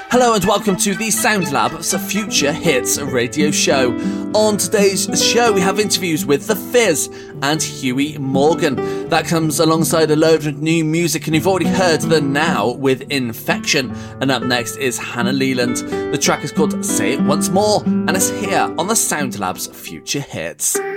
Hello and welcome to the Sound Lab's Future Hits radio show. On today's show we have interviews with The Fizz and Huey Morgan. That comes alongside a load of new music, and you've already heard The Now with Infection. And up next is Hannah Leland. The track is called Say It Once More, and it's here on the Sound Lab's Future Hits.